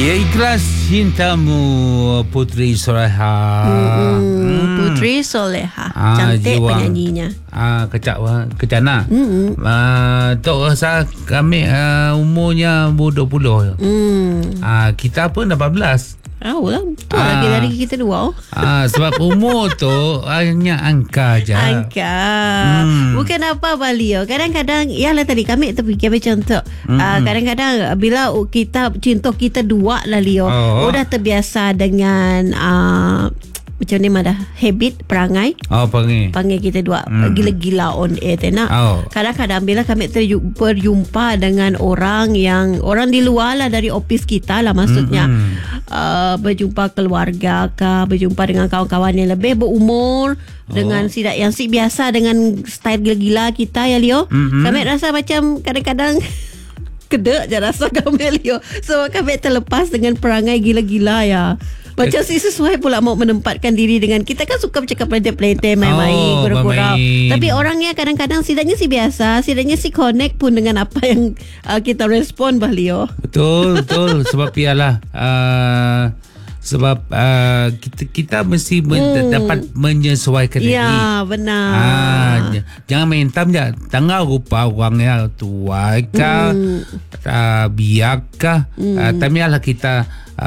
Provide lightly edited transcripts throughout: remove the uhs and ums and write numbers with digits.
Ya, Ikhlas Cintamu, Putri Soleha. Putri Soleha. Cantik penyanyinya. Kecana. Tok rasa kami umurnya 20. Kita pun 18. Lah, betul lagi dari kita dua. Sebab umur tu hanya angka je. Angka. Bukan apa Balio. Kadang-kadang ialah tadi kami terfikir macam tu. Kadang-kadang bila kita cinta kita dua lah Leo. Udah terbiasa dengan macam ni dah habit perangai. Panggil kita dua gila-gila on air nak. Kadang-kadang bila kami berjumpa dengan orang di luar lah dari office kita lah maksudnya. Berjumpa keluarga ke, berjumpa dengan kawan-kawan yang lebih berumur, dengan sidak yang biasa dengan style gila-gila kita ya Leo. Kami rasa macam kadang-kadang kedek je rasa kami Leo. Sebab kami terlepas dengan perangai gila-gila ya. Macam sesuai pula mau menempatkan diri dengan kita kan suka bercakap pelantai-pelantai, main-main, gurau-gurau. Tapi orangnya kadang-kadang sidaknya biasa, sidaknya connect pun dengan apa yang kita respon Leo. Betul. Sebab ialah sebab kita mesti dapat menyesuaikan diri. Ya, benar. Jangan main tam je. Tengah rupa orangnya tua kah, biak kah, tapi ialah kita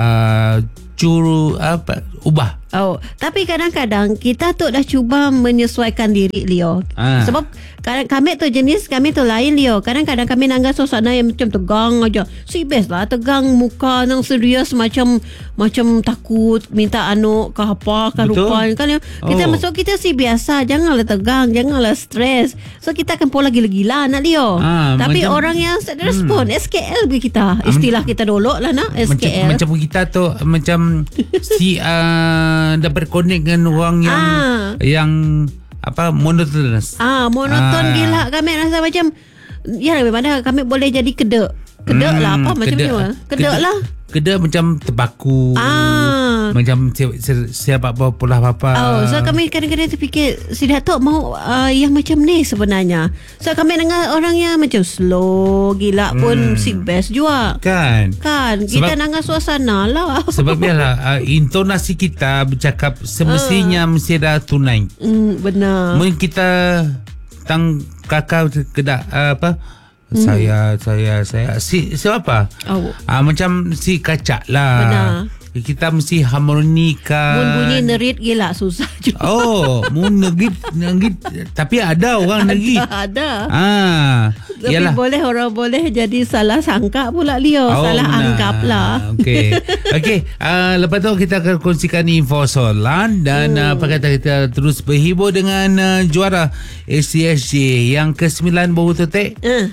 ubah. Tapi kadang-kadang kita tu dah cuba menyesuaikan diri Leo. Sebab kami tu jenis, kami tu lain Leo. Kadang-kadang kami nangga suasana yang macam tegang aja. Best lah tegang, muka nang serius macam takut minta ke apa ke rupa kan. Kita masuk kita biasa, janganlah tegang, janganlah stres. So kita akan pola gila-gila nak Leo. Tapi macam, orang yang respon SKL kita. Istilah kita dolok lah nak SKL. Macam kita tu macam dapat connect dengan orang yang monotonous. Monoton gila. Kami rasa macam bagaimana kami boleh jadi kedek lah apa macam ni kedek lah. Kedek macam terbaku. Macam siapa pola apa. So kami kadang-kadang terfikir si Datuk mau yang macam ni sebenarnya. So kami dengar orang yang macam slow gila pun si best juga. Kan kita dengar suasana lah. Sebab biarlah intonasi kita bercakap semestinya mesti ada tunai. Benar. Mungkin kita kakak kedak saya siapa? Macam si kacak lah. Benar. Kita mesti harmonikan. Bunyi nerit gila susah juga. Mun negit tapi ada orang negit. Ada. Tapi yalah. orang boleh jadi salah sangka pula Leo. Salah anggap lah. Okey. Lepas tu kita akan kongsikan info soalan dan kata kita terus berhibur dengan juara ACSJ yang ke-9 baru tu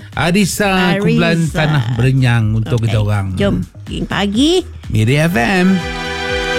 Arisa Kumpulan Tanah Berenyang untuk kita orang. Jom. Pagi Miri FM.